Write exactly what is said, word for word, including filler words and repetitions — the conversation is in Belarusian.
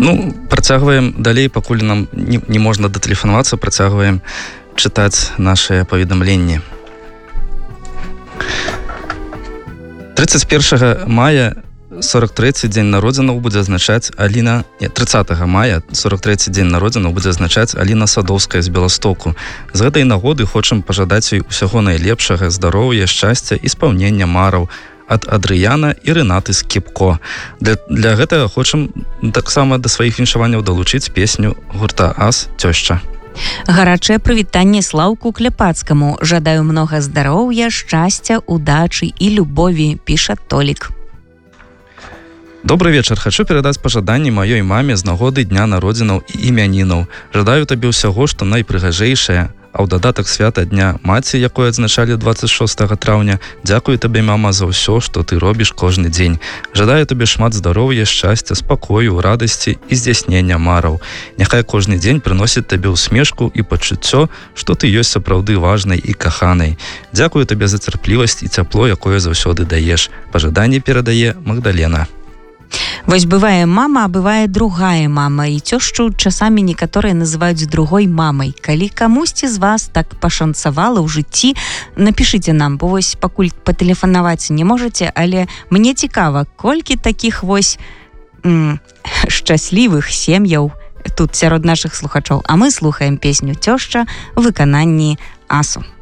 Ну, працягваем далей, пакуль нам не, не можна датэлефанавацца, працягваем чытаць нашыя паведамленні. тридцать первого мая сорок третий дзень народзінаў будзе азначаць Аліна... Не, тридцатого мая сорок третий дзень народзінаў будзе азначаць Аліна Садоўская з Беластоку. З гэтай нагоды хочам пажадаць ёй усяго найлепшага, здароўя, шчасця і спаўнення мараў ад Адрыяна і Рэнаты Скіпко. Для, для гэтага хочам таксама да сваіх віншаванняў далучыць песню гурта Ас «Цёшча». Гарачае прывітанне Слаўку Кляпацкаму. Жадаю многа здароўя, шчасця, удачы і любові, піша Толік. Добрый вечар. Хочу перадаць пажаданні маёй маме з нагоды дня народзінаў і імянінаў. Жадаю табе ўсяго, што найпрыгажэйшае, а ў дадатак свята дня маці, якое адзначалі двадцать шостого траўня. Дзякую табе, мама, за ўсё, што ты робіш кожны дзень. Жадаю табе шмат здароўя, шчасця, спакою, радасці і здзяйснення мараў. Няхай кожны дзень прыносіць табе ўсмешку і пачуццё, што ты ёсць сапраўды важнай і каханай. Дзякую табе за цярплівасць і цяпло, якое заўсёды даеш. Пажаданні перадае Магдалена. Вось бывае мама, а бывае другая мама, і цёшчу часамі некаторыя называюць другой мамай. Калі камусьці з вас так пашанцавала ў жыцці, напішыце нам, бо вось пакуль патэлефанаваць не можаце, але мне цікава, колькі такіх вось м- шчаслівых сем'яў тут сярод нашых слухачоў. А мы слухаем песню «Цёшча» у выкананні Асу.